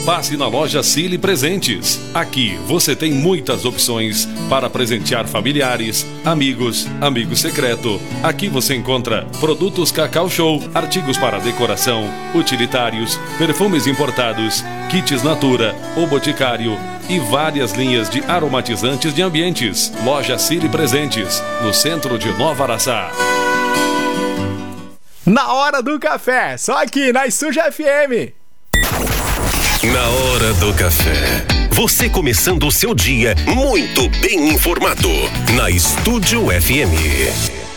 passe na loja Cili Presentes. Aqui você tem muitas opções para presentear familiares, amigos, amigo secreto. Aqui você encontra produtos Cacau Show, artigos para decoração, utilitários, perfumes importados, kits Natura, O Boticário e várias linhas de aromatizantes de ambientes. Loja Cili Presentes, no centro de Nova Araçá. Na hora do café, só aqui na Estúdio FM. Na hora do café, você começando o seu dia muito bem informado na Estúdio FM.